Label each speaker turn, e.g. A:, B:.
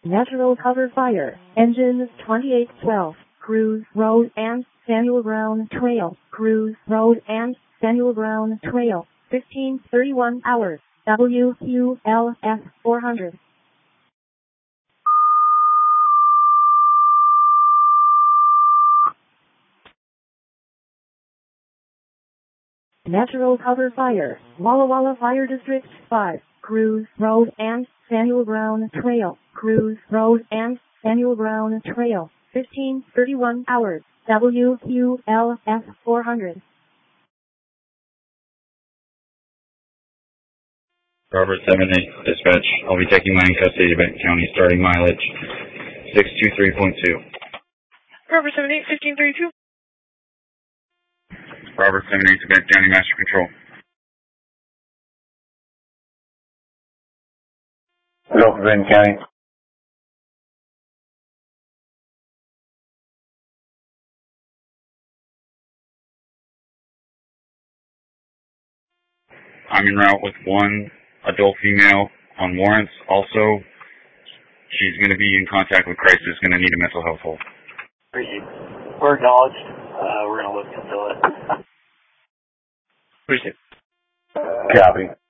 A: Natural cover fire, engine 2812, Cruise Road and Samuel Brown Trail, Cruise Road and Samuel Brown Trail, 1531 hours, WQLF 400. Natural cover fire, Walla Walla Fire District 5, Cruise Road and Samuel Brown Trail, Cruise Road and Samuel Brown Trail, 1531 hours, WQLF 400.
B: Robert 78, dispatch. I'll be taking my in custody to Benton County, starting mileage 623.2.
C: Robert 78, 1532.
B: Robert 78 to Benton County, Master Control.
D: Hello, Benton County.
B: I'm en route with one adult female on warrants. Also, she's going to be in contact with crisis, going to need a mental health hold.
E: We're acknowledged. We're going to look into it.
C: Appreciate it.
D: Copy.